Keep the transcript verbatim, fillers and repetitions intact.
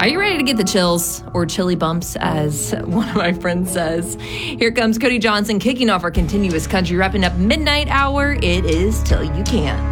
Are you ready to get the chills, or chilly bumps, as one of my friends says? Here comes Cody Johnson kicking off our continuous country, wrapping up midnight hour. It is Till You Can't.